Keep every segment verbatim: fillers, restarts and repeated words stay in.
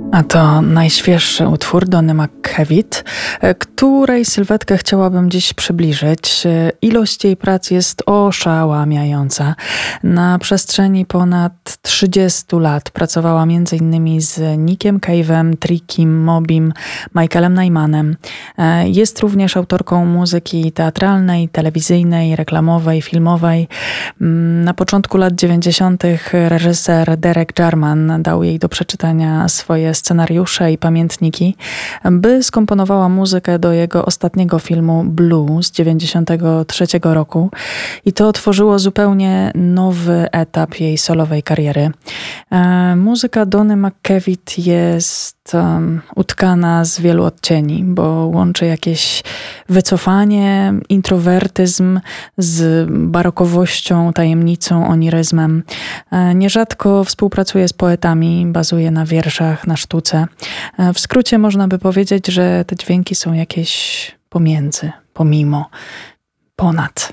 A to najświeższy utwór Donny McKevitt, której sylwetkę chciałabym dziś przybliżyć. Ilość jej prac jest oszałamiająca. Na przestrzeni ponad trzydziestu lat pracowała m.in. z Nickiem Cave'em, Trickim, Mobim, Michaelem Nymanem. Jest również autorką muzyki teatralnej, telewizyjnej, reklamowej, filmowej. Na początku lat dziewięćdziesiątych reżyser Derek Jarman dał jej do przeczytania swoje scenariusze i pamiętniki, by skomponowała muzykę do jego ostatniego filmu Blue z dziewięćdziesiątego trzeciego roku i to otworzyło zupełnie nowy etap jej solowej kariery. E, muzyka Donny McKevitt jest um, utkana z wielu odcieni, bo łączy jakieś wycofanie, introwertyzm z barokowością, tajemnicą, oniryzmem. E, nierzadko współpracuje z poetami, bazuje na wierszach, na sztuce. W skrócie można by powiedzieć, że te dźwięki są jakieś pomiędzy, pomimo, ponad.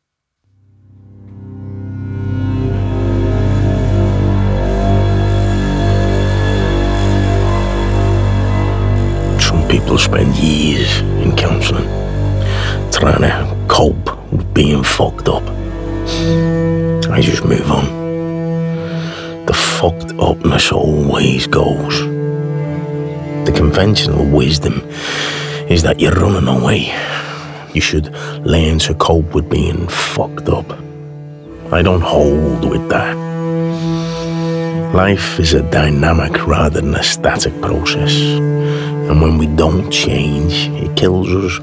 Some people spend years in counseling trying to cope with being fucked up. I just move on. The fucked upness always goes. The conventional wisdom is that you're running away. You should learn to cope with being fucked up. I don't hold with that. Life is a dynamic rather than a static process. And when we don't change, it kills us.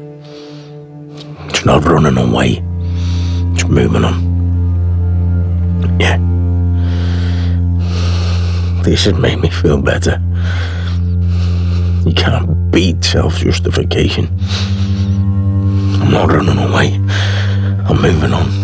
It's not running away. It's moving on. Yeah. This has made me feel better. You can't beat self-justification. I'm not running away. I'm moving on.